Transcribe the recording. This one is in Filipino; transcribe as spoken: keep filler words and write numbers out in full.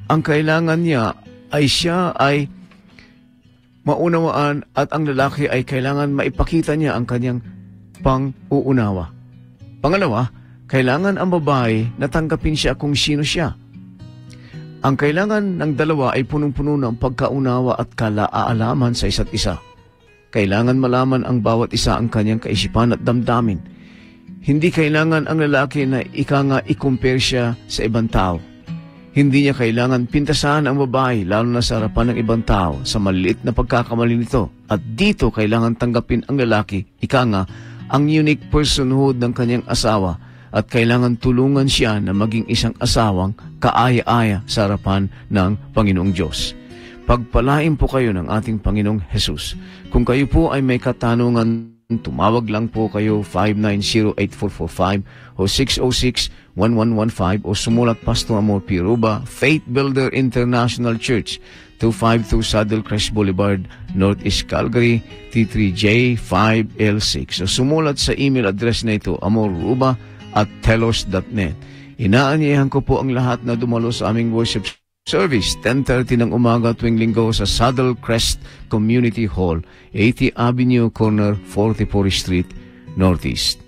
Ang kailangan niya ay siya ay maunawaan at ang lalaki ay kailangan maipakita niya ang kanyang pang-uunawa. Pangalawa, kailangan ang babae na tanggapin siya kung sino siya. Ang kailangan ng dalawa ay punong-puno ng pagkaunawa at kalaalaman sa isa't isa. Kailangan malaman ang bawat isa ang kanyang kaisipan at damdamin. Hindi kailangan ang lalaki na ika nga i-compare siya sa ibang tao. Hindi niya kailangan pintasahan ang babae lalo na sa harapan ng ibang tao sa maliit na pagkakamali nito. At dito kailangan tanggapin ang lalaki, ika nga, ang unique personhood ng kanyang asawa at kailangan tulungan siya na maging isang asawang kaaya-aya sa harapan ng Panginoong Diyos. Pagpalain po kayo ng ating Panginoong Jesus. Kung kayo po ay may katanungan, tumawag lang po kayo five nine zero eight four four five o six zero six one one one five o sumulat Pastor Amor P. Ruba, Faith Builder International Church, two fifty-two Saddle Crest Boulevard, Northeast Calgary, T three J five L six. O sumulat sa email address na ito, amorruba at telos dot net. Inaanyayahan ko po ang lahat na dumalo sa aming worship service, ten thirty ng umaga tuwing linggo sa Saddle Crest Community Hall, eighty Avenue Corner, forty-fourth Street, Northeast.